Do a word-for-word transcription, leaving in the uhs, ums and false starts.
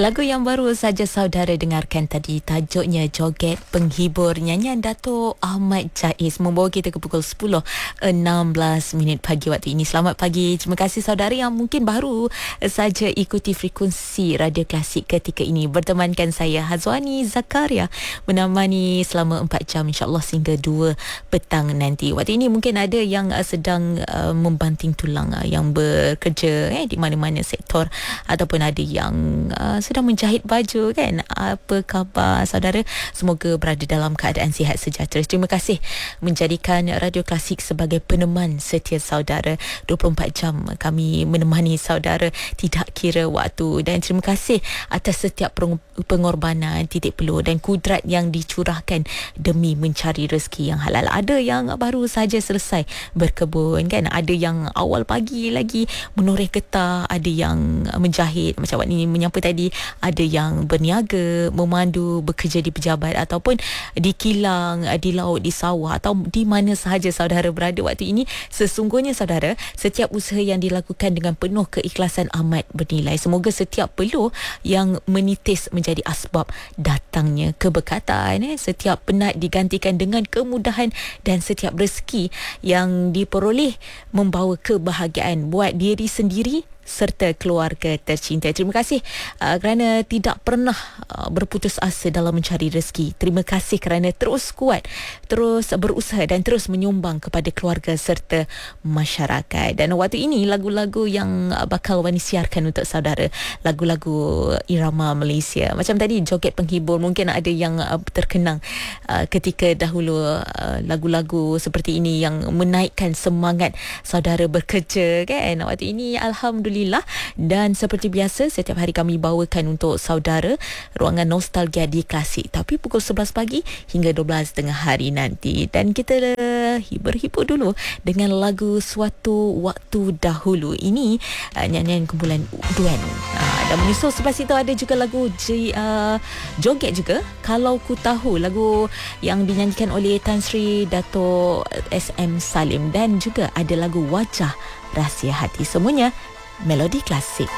Lagu yang baru saja saudara dengarkan tadi tajuknya Joget Penghibur, nyanyian Dato' Ahmad Jaiz, membawa kita ke pukul sepuluh enam belas minit pagi waktu ini. Selamat pagi. Terima kasih saudara yang mungkin baru saja ikuti frekuensi Radio Klasik ketika ini. Bertemankan saya Hazwani Zakaria, menemani selama empat jam insya-Allah sehingga dua petang nanti. Waktu ini mungkin ada yang uh, sedang uh, membanting tulang, uh, yang bekerja eh, di mana-mana sektor, ataupun ada yang uh, sedang menjahit baju kan. Apa khabar saudara? Semoga berada dalam keadaan sihat sejahtera. Terima kasih menjadikan Radio Klasik sebagai peneman setia saudara. dua puluh empat jam kami menemani saudara, tidak kira waktu. Dan terima kasih atas setiap pengorbanan, titik peluh dan kudrat yang dicurahkan demi mencari rezeki yang halal. Ada yang baru saja selesai berkebun kan, ada yang awal pagi lagi menoreh getah, ada yang menjahit macam awak ni menyampa tadi, ada yang berniaga, memandu, bekerja di pejabat ataupun di kilang, di laut, di sawah atau di mana sahaja saudara berada waktu ini. Sesungguhnya saudara, setiap usaha yang dilakukan dengan penuh keikhlasan amat bernilai. Semoga setiap peluh yang menitis menjadi asbab datangnya keberkatan. Eh. Setiap penat digantikan dengan kemudahan dan setiap rezeki yang diperoleh membawa kebahagiaan buat diri sendiri serta keluarga tercinta. Terima kasih uh, kerana tidak pernah uh, berputus asa dalam mencari rezeki. Terima kasih kerana terus kuat, terus berusaha dan terus menyumbang kepada keluarga serta masyarakat. Dan waktu ini lagu-lagu yang bakal Wani siarkan untuk saudara, lagu-lagu irama Malaysia. Macam tadi Joget Penghibur, mungkin ada yang uh, terkenang uh, ketika dahulu, uh, lagu-lagu seperti ini yang menaikkan semangat saudara bekerja kan. Waktu ini alhamdulillah. Dan seperti biasa setiap hari kami bawakan untuk saudara ruangan nostalgia di Klasik, tapi pukul sebelas pagi hingga dua belas tengah hari nanti. Dan kita hibur-hibur dulu dengan lagu Suatu Waktu Dahulu. Ini uh, nyanyian kumpulan Duan. Uh, dan menyusul sebelah situ ada juga lagu J, uh, Joget juga Kalau Ku Tahu, lagu yang dinyanyikan oleh Tan Sri Dato' S M Salim. Dan juga ada lagu Wajah Rahsia Hati. Semuanya melodi klasik.